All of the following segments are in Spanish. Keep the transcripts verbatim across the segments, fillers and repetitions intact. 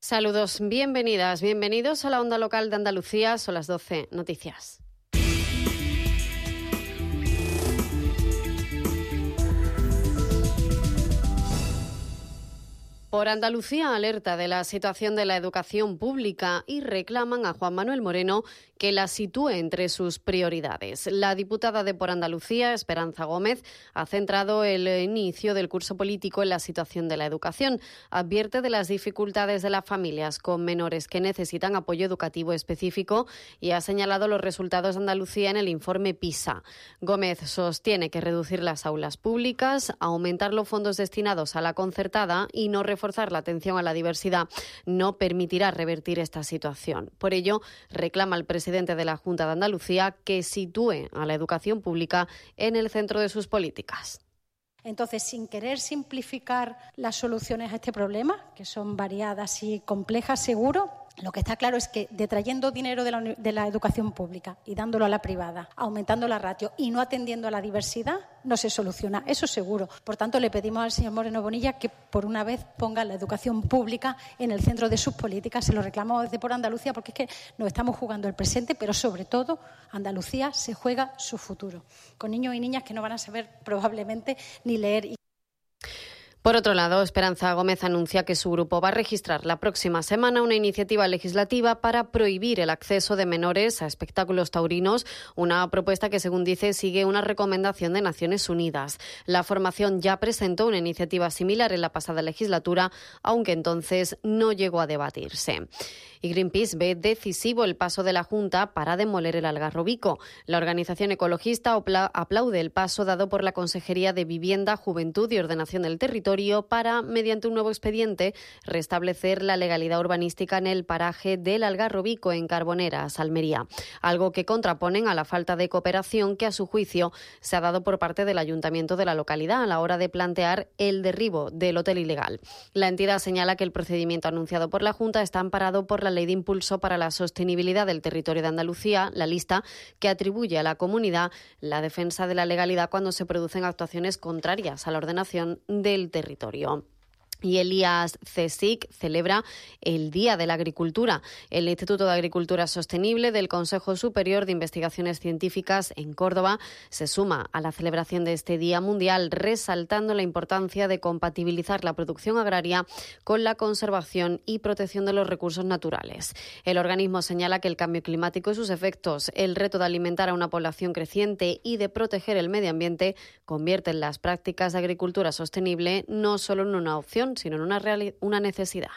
Saludos, bienvenidas, bienvenidos a la Onda Local de Andalucía. Son las doce, noticias. Por Andalucía alerta de la situación de la educación pública y reclaman a Juan Manuel Moreno que la sitúe entre sus prioridades. La diputada de Por Andalucía, Esperanza Gómez, ha centrado el inicio del curso político en la situación de la educación. Advierte de las dificultades de las familias con menores que necesitan apoyo educativo específico y ha señalado los resultados de Andalucía en el informe PISA. Gómez sostiene que reducir las aulas públicas, aumentar los fondos destinados a la concertada y no reforzar la atención a la diversidad no permitirá revertir esta situación. Por ello, reclama al presidente de la Junta de Andalucía que sitúe a la educación pública en el centro de sus políticas. Entonces, sin querer simplificar las soluciones a este problema, que son variadas y complejas, seguro, lo que está claro es que detrayendo dinero de la, de la educación pública y dándolo a la privada, aumentando la ratio y no atendiendo a la diversidad, no se soluciona, eso seguro. Por tanto, le pedimos al señor Moreno Bonilla que por una vez ponga la educación pública en el centro de sus políticas. Se lo reclamamos desde Por Andalucía porque es que nos estamos jugando el presente, pero sobre todo Andalucía se juega su futuro, con niños y niñas que no van a saber probablemente ni leer y Por otro lado, Esperanza Gómez anuncia que su grupo va a registrar la próxima semana una iniciativa legislativa para prohibir el acceso de menores a espectáculos taurinos, una propuesta que, según dice, sigue una recomendación de Naciones Unidas. La formación ya presentó una iniciativa similar en la pasada legislatura, aunque entonces no llegó a debatirse. Y Greenpeace ve decisivo el paso de la Junta para demoler el Algarrobico. La organización ecologista aplaude el paso dado por la Consejería de Vivienda, Juventud y Ordenación del Territorio para, mediante un nuevo expediente, restablecer la legalidad urbanística en el paraje del Algarrobico en Carboneras, Almería. Algo que contraponen a la falta de cooperación que, a su juicio, se ha dado por parte del ayuntamiento de la localidad a la hora de plantear el derribo del hotel ilegal. La entidad señala que el procedimiento anunciado por la Junta está amparado por la la Ley de Impulso para la Sostenibilidad del Territorio de Andalucía, la lista que atribuye a la comunidad la defensa de la legalidad cuando se producen actuaciones contrarias a la ordenación del territorio. Y el I A S C S I C celebra el Día de la Agricultura. El Instituto de Agricultura Sostenible del Consejo Superior de Investigaciones Científicas en Córdoba se suma a la celebración de este Día Mundial, resaltando la importancia de compatibilizar la producción agraria con la conservación y protección de los recursos naturales. El organismo señala que el cambio climático y sus efectos, el reto de alimentar a una población creciente y de proteger el medio ambiente convierten las prácticas de agricultura sostenible no solo en una opción, sino en una, reali- una necesidad.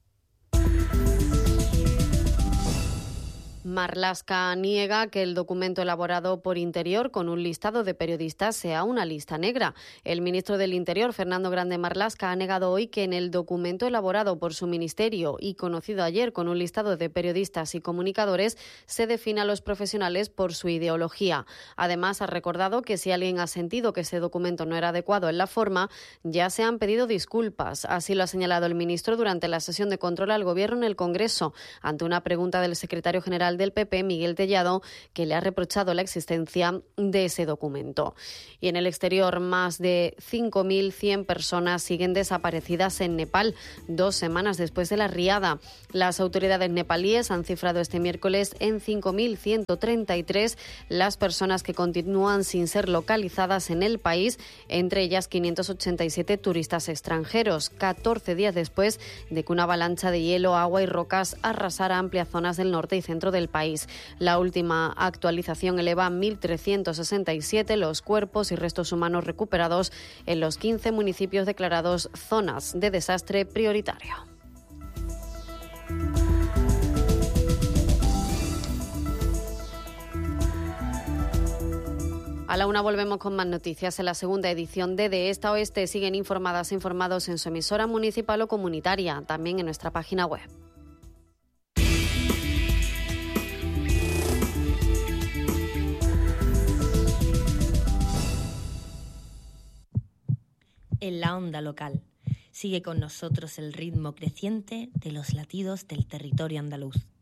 Marlaska niega que el documento elaborado por Interior con un listado de periodistas sea una lista negra. El ministro del Interior, Fernando Grande Marlaska, ha negado hoy que en el documento elaborado por su ministerio y conocido ayer con un listado de periodistas y comunicadores se defina a los profesionales por su ideología. Además, ha recordado que si alguien ha sentido que ese documento no era adecuado en la forma, ya se han pedido disculpas. Así lo ha señalado el ministro durante la sesión de control al Gobierno en el Congreso, ante una pregunta del secretario general del P P, Miguel Tellado, que le ha reprochado la existencia de ese documento. Y en el exterior, más de cinco mil cien personas siguen desaparecidas en Nepal, dos semanas después de la riada. Las autoridades nepalíes han cifrado este miércoles en cinco mil ciento treinta y tres las personas que continúan sin ser localizadas en el país, entre ellas quinientos ochenta y siete turistas extranjeros, catorce días después de que una avalancha de hielo, agua y rocas arrasara amplias zonas del norte y centro del país. La última actualización eleva a mil trescientos sesenta y siete los cuerpos y restos humanos recuperados en los quince municipios declarados zonas de desastre prioritario. A la una volvemos con más noticias. En la segunda edición de De Esta Oeste siguen informadas e informados en su emisora municipal o comunitaria, también en nuestra página web. En la onda local. Sigue con nosotros el ritmo creciente de los latidos del territorio andaluz.